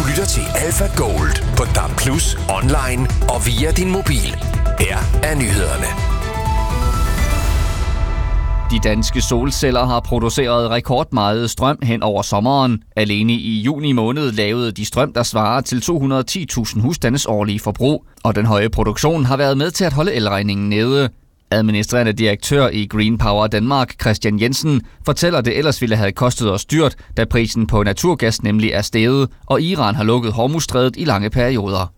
lytter til Alpha Gold på DAB+, online og via din mobil. Her er nyhederne. De danske solceller har produceret rekordmeget strøm hen over sommeren. Alene i juni måned lavede de strøm, der svarer til 210.000 husstandes årlige forbrug. Og den høje produktion har været med til at holde elregningen nede. Administrerende direktør i Green Power Danmark, Christian Jensen, fortæller, det ellers ville have kostet os dyrt, da prisen på naturgas nemlig er steget, og Iran har lukket Hormuzstrædet i lange perioder.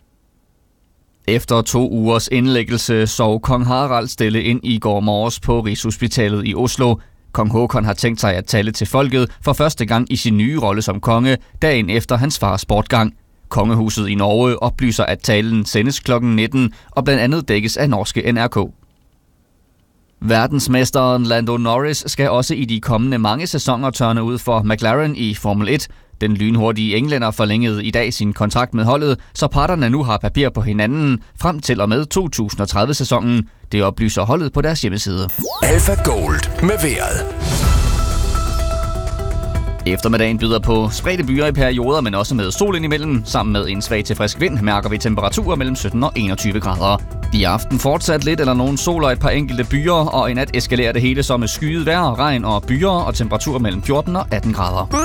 Efter 2 ugers indlæggelse sov kong Harald stille ind i går morges på Rigshospitalet i Oslo. Kong Håkon har tænkt sig at tale til folket for første gang i sin nye rolle som konge, dagen efter hans fars bortgang. Kongehuset i Norge oplyser, at talen sendes kl. 19 og blandt andet dækkes af norske NRK. Verdensmesteren Lando Norris skal også i de kommende mange sæsoner tørne ud for McLaren i Formel 1. Den lynhurtige englænder forlængede i dag sin kontrakt med holdet, så parterne nu har papir på hinanden frem til og med 2030-sæsonen. Det oplyser holdet på deres hjemmeside. Alpha Gold med vejret. Eftermiddagen byder på spredte byer i perioder, men også med sol indimellem. Sammen med en svag til frisk vind mærker vi temperaturer mellem 17 og 21 grader. I aften fortsat lidt eller nogen sol og et par enkelte byer, og i nat eskalerer det hele som med skyet vejr, regn og byer og temperaturer mellem 14 og 18 grader.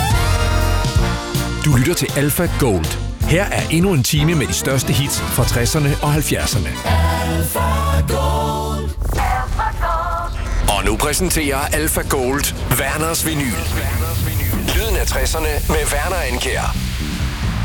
Du lytter til Alpha Gold. Her er endnu en time med de største hits fra 60'erne og 70'erne. Alpha Gold. Og nu præsenterer Alpha Gold Werners Vinyl. Lyden af 60'erne med Werner Andkjær.